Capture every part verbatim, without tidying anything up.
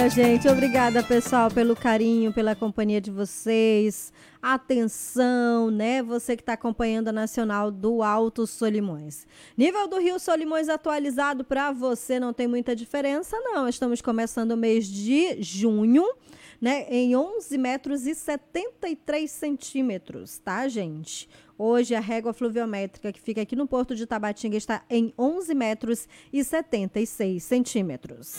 Gente, obrigada, pessoal, pelo carinho, pela companhia de vocês, atenção, né? Você que está acompanhando a Nacional do Alto Solimões. Nível do Rio Solimões atualizado para você, não tem muita diferença, não. Estamos começando o mês de junho, né? Em onze metros e setenta e três centímetros, tá, gente? Hoje a régua fluviométrica que fica aqui no Porto de Tabatinga está em onze metros e setenta e seis centímetros.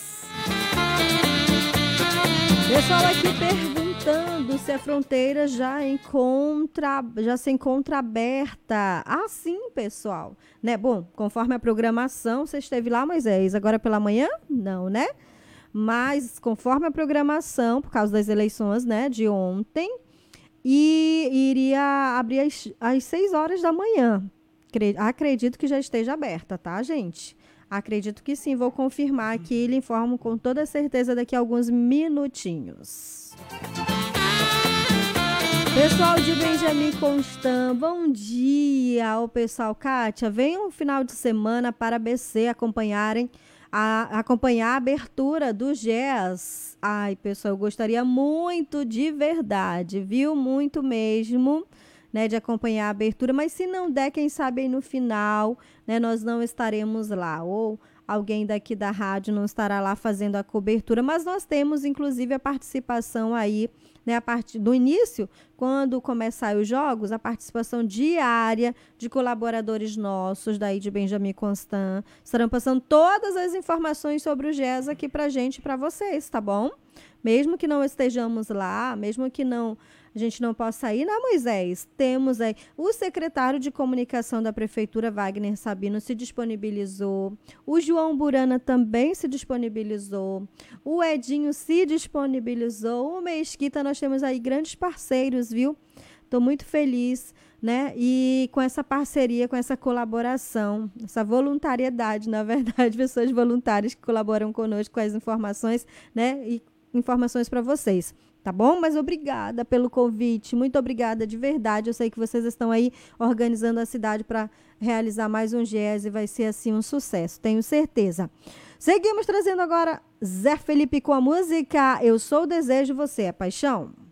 Pessoal aqui perguntando se a fronteira já encontra, já se encontra aberta. Ah, sim, pessoal. Né? Bom, conforme a programação, você esteve lá, Moisés, agora pela manhã? Não, né? Mas conforme a programação, por causa das eleições, né, de ontem, e iria abrir às, às seis horas da manhã. Acredito que já esteja aberta, tá, gente? Acredito que sim, vou confirmar aqui e lhe informo com toda certeza daqui a alguns minutinhos. Pessoal de Benjamin Constant, bom dia. O pessoal, Kátia, venham no final de semana para B C acompanharem a, acompanhar a abertura do G E S. Ai, pessoal, eu gostaria muito de verdade, viu? Muito mesmo. Né, de acompanhar a abertura, mas se não der, quem sabe aí no final, né, nós não estaremos lá, ou alguém daqui da rádio não estará lá fazendo a cobertura, mas nós temos inclusive a participação aí, né, a partir do início, quando começar os jogos, a participação diária de colaboradores nossos daí de Benjamin Constant, estarão passando todas as informações sobre o G E S aqui pra gente e para vocês, tá bom? Mesmo que não estejamos lá, mesmo que não a gente não possa ir, né, Moisés? Temos aí o secretário de comunicação da prefeitura, Wagner Sabino, se disponibilizou. O João Burana também se disponibilizou. O Edinho se disponibilizou. O Mesquita, nós temos aí grandes parceiros, viu? Estou muito feliz, né? E com essa parceria, com essa colaboração, essa voluntariedade, na verdade, pessoas voluntárias que colaboram conosco com as informações, né? E informações para vocês. Tá bom? Mas obrigada pelo convite, muito obrigada de verdade. Eu sei que vocês estão aí organizando a cidade para realizar mais um G E S e vai ser assim um sucesso, tenho certeza. Seguimos trazendo agora Zé Felipe com a música Eu Sou o Desejo, Você é Paixão.